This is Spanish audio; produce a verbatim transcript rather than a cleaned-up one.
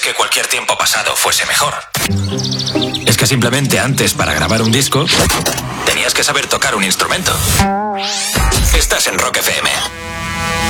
que cualquier tiempo pasado fuese mejor. Es que simplemente antes, para grabar un disco, tenías que saber tocar un instrumento. Estás en Rock F M.